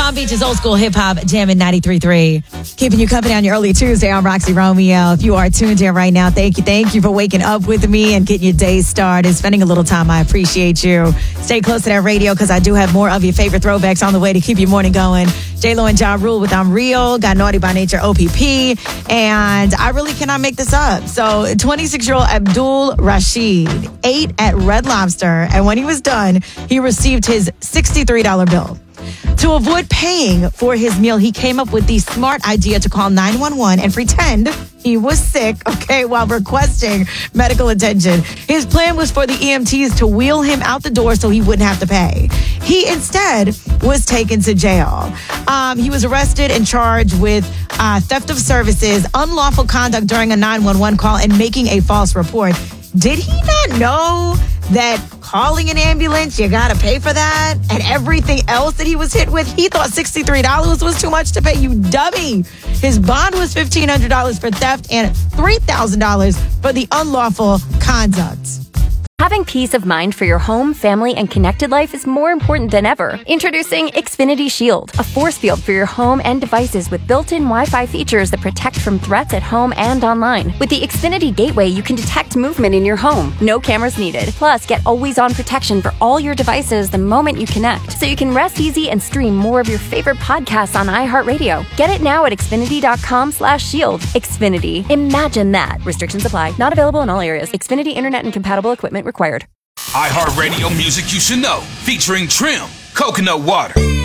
Palm Beach's old school hip hop jamming 93.3. Keeping you company on your early Tuesday. I'm Roxy Romeo. If you are tuned in right now, thank you for waking up with me and getting your day started. Spending a little time, I appreciate you. Stay close to that radio because I do have more of your favorite throwbacks on the way to keep your morning going. J-Lo and Ja Rule with I'm Real. Got Naughty by Nature OPP. And I really cannot make this up. So 26-year-old Abdul Rashid ate at Red Lobster. And when he was done, he received his $63 bill. To avoid paying for his meal, he came up with the smart idea to call 911 and pretend he was sick, while requesting medical attention. His plan was for the EMTs to wheel him out the door so he wouldn't have to pay. He instead was taken to jail. He was arrested and charged with theft of services, unlawful conduct during a 911 call, and making a false report. Did he not know that calling an ambulance, you gotta pay for that? And everything else that he was hit with, he thought $63 was too much to pay. You dummy. His bond was $1,500 for theft and $3,000 for the unlawful conduct. Having peace of mind for your home, family, and connected life is more important than ever. Introducing Xfinity Shield, a force field for your home and devices with built-in Wi-Fi features that protect from threats at home and online. With the Xfinity Gateway, you can detect movement in your home. No cameras needed. Plus, get always-on protection for all your devices the moment you connect, so you can rest easy and stream more of your favorite podcasts on iHeartRadio. Get it now at Xfinity.com/shield. Xfinity. Imagine that. Restrictions apply. Not available in all areas. Xfinity Internet and compatible equipment required. iHeartRadio music you should know, featuring Trim, Coconut Water.